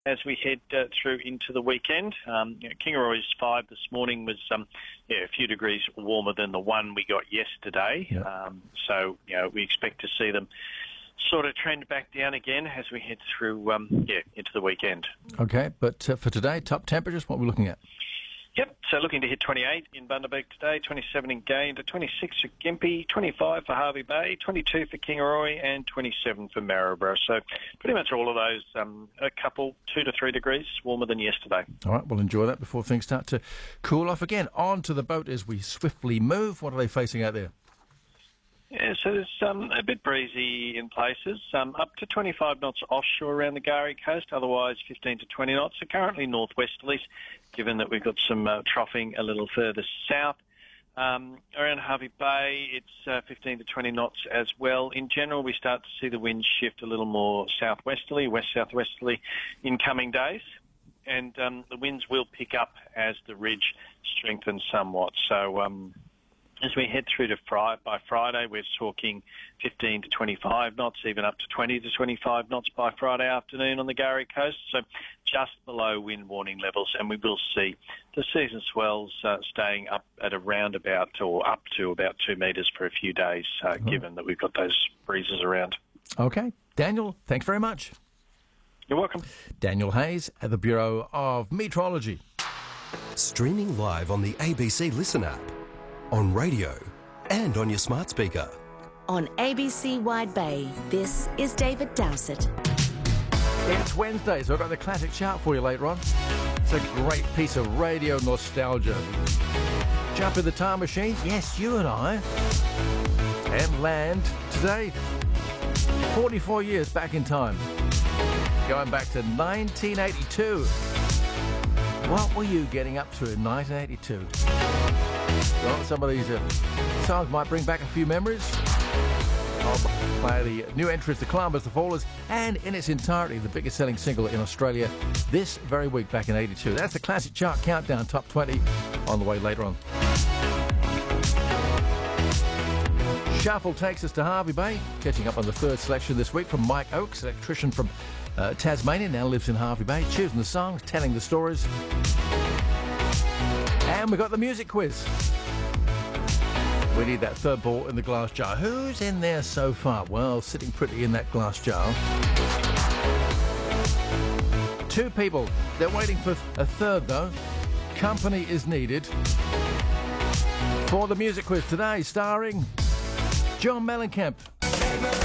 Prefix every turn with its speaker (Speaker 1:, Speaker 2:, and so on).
Speaker 1: as we head through into the weekend. Kingaroy's 5 this morning was a few degrees warmer than the one we got yesterday.
Speaker 2: Yep.
Speaker 1: So we expect to see them sort of trend back down again as we head through into the weekend.
Speaker 2: Okay, but for today, top temperatures, what are we looking at?
Speaker 1: Yep, so looking to hit 28 in Bundaberg today, 27 in Gayndah, 26 for Gympie, 25 for Hervey Bay, 22 for Kingaroy, and 27 for Maryborough. So pretty much all of those, a couple, 2 to 3 degrees warmer than yesterday.
Speaker 2: All right, we'll enjoy that before things start to cool off again. On to the boat as we swiftly move. What are they facing out there?
Speaker 1: Yeah, so there's a bit breezy in places, up to 25 knots offshore around the Gari coast, otherwise 15 to 20 knots. So currently northwesterlies, given that we've got some troughing a little further south. Around Hervey Bay, it's 15 to 20 knots as well. In general, we start to see the wind shift a little more southwesterly, west-southwesterly in coming days. And the winds will pick up as the ridge strengthens somewhat. So as we head through to by Friday, we're talking 15 to 25 knots, even up to 20 to 25 knots by Friday afternoon on the Gari coast, so just below wind warning levels. And we will see the season swells staying up at around about or up to about 2 metres for a few days, given that we've got those breezes around.
Speaker 2: Okay. Daniel, thanks very much.
Speaker 1: You're welcome.
Speaker 2: Daniel Hayes at the Bureau of Meteorology.
Speaker 3: Streaming live on the ABC Listen app, on radio and on your smart speaker.
Speaker 4: On ABC Wide Bay, this is David Dowsett.
Speaker 2: It's Wednesday, so I've got the classic chart for you later on. It's a great piece of radio nostalgia. Jump in the time machine, yes, you and I, and land today, 44 years back in time. Going back to 1982. What were you getting up to in 1982? Well, some of these songs might bring back a few memories. I'll play the new entrance to Climbers, The Fallers, and in its entirety, the biggest selling single in Australia this very week back in 82. That's the Classic Chart Countdown Top 20 on the way later on. Shuffle takes us to Hervey Bay, catching up on the third selection this week from Mike Oakes, electrician from Tasmania, now lives in Hervey Bay, choosing the songs, telling the stories. And we got the music quiz. We need that third ball in the glass jar. Who's in there so far? Well, sitting pretty in that glass jar. 2 people. They're waiting for a third, though. Company is needed for the music quiz today, starring John Mellencamp.